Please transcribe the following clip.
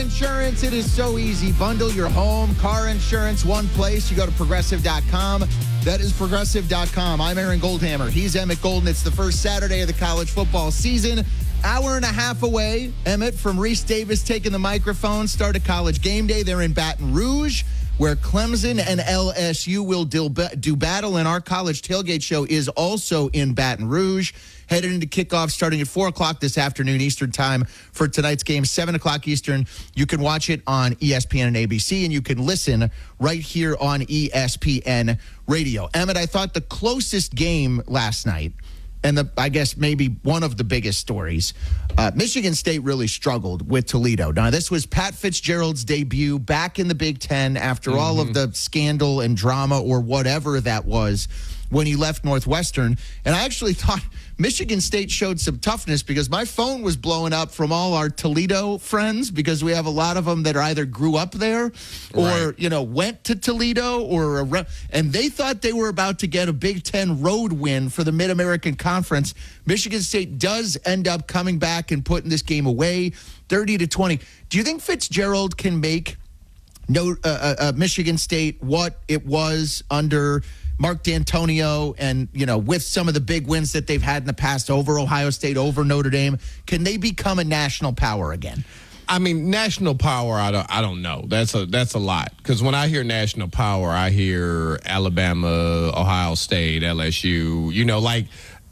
insurance, it is so easy. Bundle your home, car insurance, one place. You go to Progressive.com. That is Progressive.com. I'm Aaron Goldhammer. He's Emmett Golden. It's the first Saturday of the college football season. Hour and a half away, Emmett, from Reese Davis taking the microphone. Start of College Game Day. They're in Baton Rouge, where Clemson and LSU will do battle, and our college tailgate show is also in Baton Rouge. Headed into kickoff starting at 4 o'clock this afternoon Eastern time for tonight's game, 7 o'clock Eastern. You can watch it on ESPN and ABC, and you can listen right here on ESPN Radio. Emmett, I thought the closest game last night, and I guess maybe one of the biggest stories, Michigan State really struggled with Toledo. Now, this was Pat Fitzgerald's debut back in the Big Ten after all of the scandal and drama or whatever that was when he left Northwestern. And I actually thought Michigan State showed some toughness because my phone was blowing up from all our Toledo friends because we have a lot of them that either grew up there or, went to Toledo and they thought they were about to get a Big Ten road win for the Mid-American Conference. Michigan State does end up coming back and putting this game away 30-20. Do you think Fitzgerald can make Michigan State what it was under Mark D'Antonio and, with some of the big wins that they've had in the past over Ohio State, over Notre Dame? Can they become a national power again? I mean, national power, I don't know. That's a lot. Because when I hear national power, I hear Alabama, Ohio State, LSU,